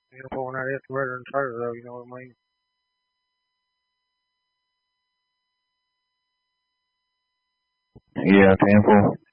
You know, when I hit the rudder and tire though, you know what I mean? Yeah, 10-4.